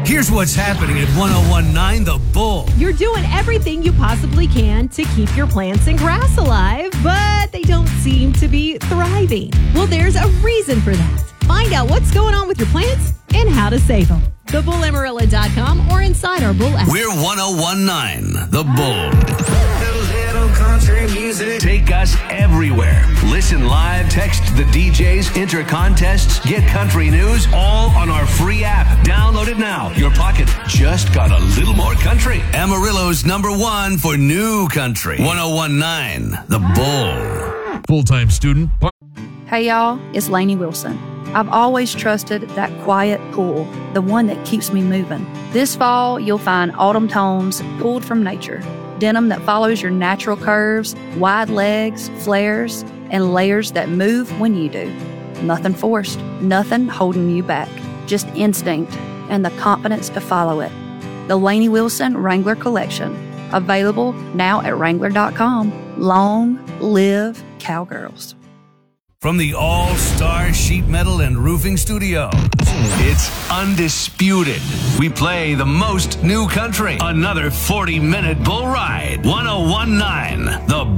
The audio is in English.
Here's what's happening at 1019 The Bull. You're doing everything you possibly can to keep your plants and grass alive, but they don't seem to be thriving. Well, there's a reason for that. Find out what's going on with your plants and how to save them. TheBullAmarilla.com or inside our Bull app. We're 1019 The Bull. Little country music. Take us everywhere. Listen live, text the DJs, enter contests, get country news, all on our free app. Download it now. Your pocket just got a little more country. Amarillo's #1 for new country. 1019 The Bull. Full-time student. Hey y'all, it's Lainey Wilson. I've always trusted that quiet pool, the one that keeps me moving. This fall, you'll find autumn tones pulled from nature. Denim that follows your natural curves, wide legs, flares, and layers that move when you do. Nothing forced, nothing holding you back. Just instinct and the confidence to follow it. The Lainey Wilson Wrangler Collection. Available now at Wrangler.com. Long live Cowgirls. From the All-Star Sheet Metal and Roofing Studio, it's undisputed. We play the most new country. Another 40-minute bull ride. 1019 The